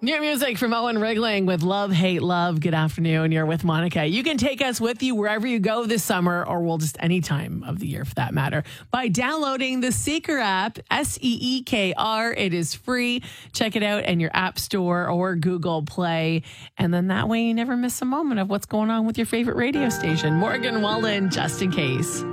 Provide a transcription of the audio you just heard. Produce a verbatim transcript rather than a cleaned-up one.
New music from Owen Rigling with Love, Hate, Love. Good afternoon. You're with Monica. You can take us with you wherever you go this summer, or well, just any time of the year for that matter, by downloading the Seekr app, S E E K R. It is free. Check it out in your App Store or Google Play. And then that way you never miss a moment of what's going on with your favorite radio station. Morgan Wallen, just in case.